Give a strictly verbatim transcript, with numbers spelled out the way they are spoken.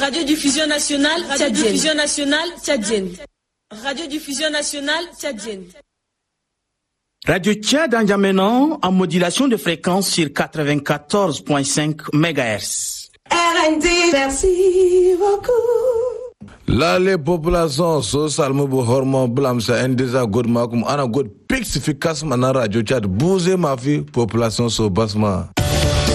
Radiodiffusion nationale tchadienne. Radiodiffusion nationale tchadienne. Radiodiffusion nationale tchadienne. Radio Tchad en Djamena en modulation de fréquence sur quatre-vingt-quatorze virgule cinq mégahertz. R N D, merci beaucoup. La les populations sociales me hormon blam sa endeza god makum ana god pixification na radio Tchad bouger ma vie population so basma.